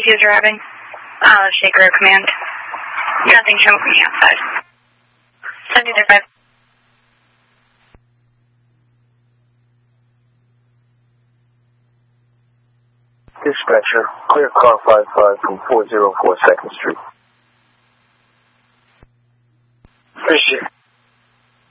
22 driving. Shaker Command. Nothing showing from the outside. 725. Dispatcher, clear car 55 from 404 2nd Street. Appreciate it.